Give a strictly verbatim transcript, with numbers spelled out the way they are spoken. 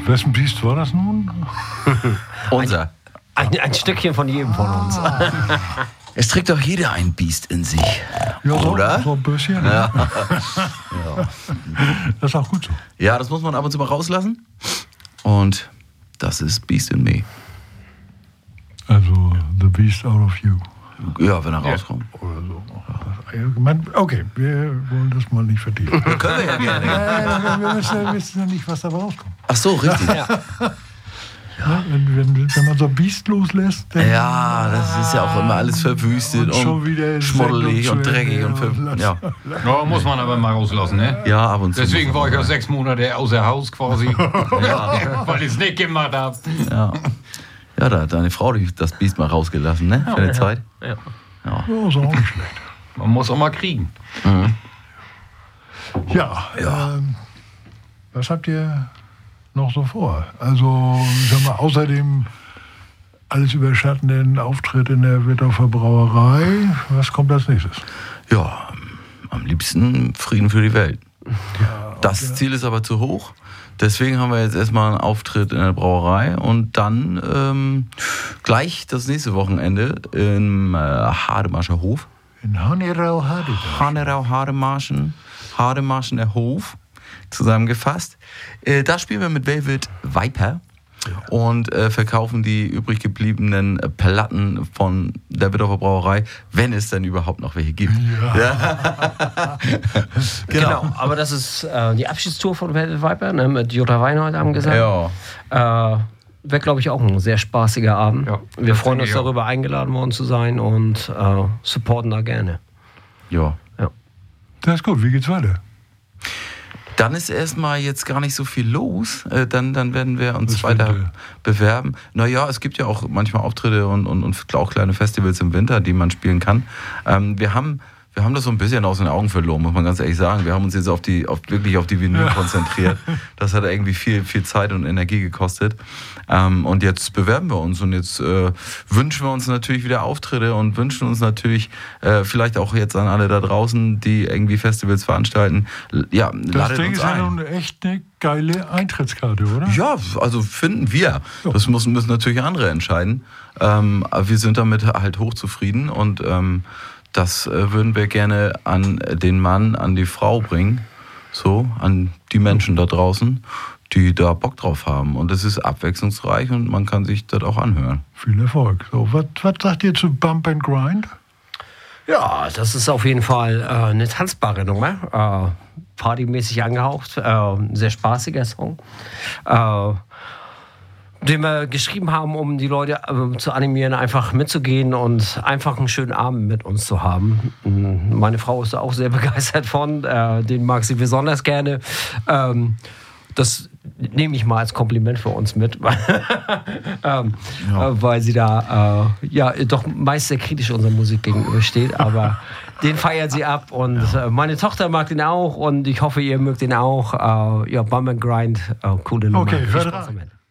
Wessen Biest war das nun? Unser. Ein, ein Stückchen von jedem von uns. Es trägt doch jeder ein Biest in sich. Ja, so, oder? So ein bisschen. Ja. Ja. Das ist auch gut so. Ja, das muss man ab und zu mal rauslassen. Und das ist Beast in Me. Also, the beast out of you. Ja, wenn er rauskommt. Oder so. Okay, wir wollen das mal nicht vertiefen. Können wir ja gerne. Ja, wir wissen, wir wissen ja nicht, was dabei rauskommt. Ach so, richtig. Ja. Ja, wenn, wenn, wenn man so Biest loslässt, dann Ja, das ist ja auch immer alles verwüstet Und schon und, wieder schmuddelig Sendung und zu dreckig. Ende Und ver und ja. Ja, muss man aber mal rauslassen, ne? ja, ab und zu. Deswegen muss war ich man ja sechs Monate außer Haus quasi, weil ich es nicht gemacht habe. Ja, ja, da hat deine Frau das Biest mal rausgelassen, ne? Für eine Zeit. Ja. Ja. Ja, ist auch nicht schlecht. Man muss auch mal kriegen. Mhm. Ja, Ja. Ähm, was habt ihr noch so vor? Also, ich sag mal, außer dem alles überschattenden Auftritt in der Wittorfer Brauerei, was kommt als nächstes? Ja, am liebsten Frieden für die Welt. Ja, Das okay. Ziel ist aber zu hoch. Deswegen haben wir jetzt erstmal einen Auftritt in der Brauerei und dann ähm, gleich das nächste Wochenende im äh, Hademascher Hof. In Hanerau Hade. Hanerau, Hademarschen, Hademarschen, der Hof zusammengefasst. Äh, da spielen wir mit Velvet Viper und äh, verkaufen die übrig gebliebenen Platten von der Wittorfer Brauerei, wenn es denn überhaupt noch welche gibt. Ja. Genau. aber das ist äh, die Abschiedstour von Velvet Viper, ne, mit Jutta Weinhold am Gesang. Ja. Äh, Wäre, glaube ich, auch ein sehr spaßiger Abend. Ja, Wir das freuen denke uns ich auch. darüber, eingeladen worden zu sein und äh, supporten da gerne. Ja. Das ist gut, wie geht's weiter? Dann ist erstmal jetzt gar nicht so viel los. Äh, dann, dann werden wir uns Das weiter Winter. bewerben. Naja, es gibt ja auch manchmal Auftritte und, und, und auch kleine Festivals im Winter, die man spielen kann. Ähm, wir haben Wir haben das so ein bisschen aus den Augen verloren, muss man ganz ehrlich sagen. Wir haben uns jetzt auf die, auf, wirklich auf die Vinyl konzentriert. Das hat irgendwie viel, viel Zeit und Energie gekostet. Ähm, und jetzt bewerben wir uns und jetzt äh, wünschen wir uns natürlich wieder Auftritte und wünschen uns natürlich äh, vielleicht auch jetzt an alle da draußen, die irgendwie Festivals veranstalten. Ja, Das ladet Ding uns ist ja ein. nun echt eine geile Eintrittskarte, oder? Ja, also finden wir. Das müssen, müssen natürlich andere entscheiden. Ähm, aber wir sind damit halt hochzufrieden und ähm, das äh, würden wir gerne an den Mann, an die Frau bringen. So, an die Menschen da draußen, die da Bock drauf haben. Und es ist abwechslungsreich und man kann sich das auch anhören. Viel Erfolg. So, was, was sagt ihr zu Bump and Grind? Ja, das ist auf jeden Fall äh, eine tanzbare Nummer. Äh, partymäßig angehaucht. Äh, ein sehr spaßiger Song. Äh, den wir geschrieben haben, um die Leute äh, zu animieren, einfach mitzugehen und einfach einen schönen Abend mit uns zu haben. Meine Frau ist da auch sehr begeistert von. Äh, den mag sie besonders gerne. Ähm, das nehme ich mal als Kompliment für uns mit, ähm, Ja. äh, weil sie da äh, ja doch meist sehr kritisch unserer Musik gegenübersteht, aber den feiert sie ab und äh, meine Tochter mag den auch und ich hoffe, ihr mögt den auch. Äh, ja, Bump and Grind, äh, coole Nummer. Okay, Viel hört Spaß rein. damit.